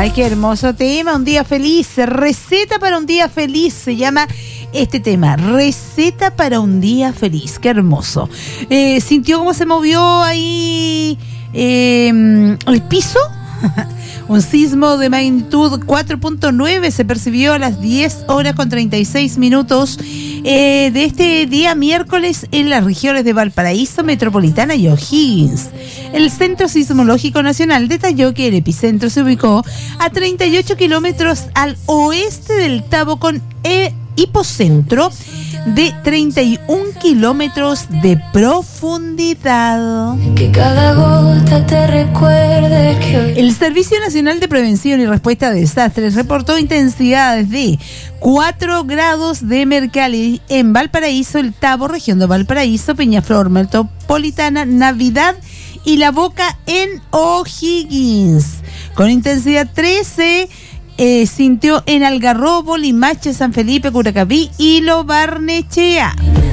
Ay, qué hermoso tema, un día feliz, receta para un día feliz, se llama este tema, receta para un día feliz, qué hermoso. ¿Sintió cómo se movió ahí el piso? Un sismo de magnitud 4.9 se percibió a las 10 horas con 36 minutos de este día miércoles en las regiones de Valparaíso, Metropolitana y O'Higgins. El Centro Sismológico Nacional detalló que el epicentro se ubicó a 38 kilómetros al oeste del Tabo con hipocentro de 31 kilómetros de profundidad. Que cada gota te recuerde que hoy... El Servicio Nacional de Prevención y Respuesta a Desastres reportó intensidades de 4 grados de Mercalli en Valparaíso, el Tabo, región de Valparaíso, Peñaflor, Metropolitana, Navidad y La Boca en O'Higgins. Con intensidad 13 sintió en Algarrobo, Limache, San Felipe, Curacaví y Lo Barnechea.